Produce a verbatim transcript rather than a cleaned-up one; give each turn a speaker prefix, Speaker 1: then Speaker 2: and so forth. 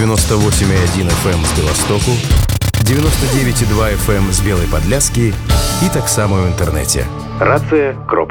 Speaker 1: девяносто восемь и один эф эм з Беластоку, девяносто девять и два эф эм з Белой Подляски и так само в интернете. Рация Кропотка.